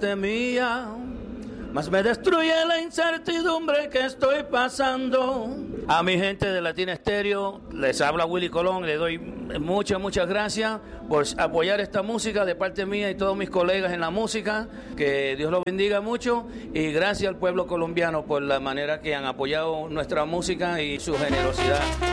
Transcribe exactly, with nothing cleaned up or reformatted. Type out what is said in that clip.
parte mía, más me destruye la incertidumbre que estoy pasando. A mi gente de Latina Estéreo, les habla Willy Colón, le doy muchas, muchas gracias por apoyar esta música de parte mía y todos mis colegas en la música, que Dios los bendiga mucho, y gracias al pueblo colombiano por la manera que han apoyado nuestra música y su generosidad.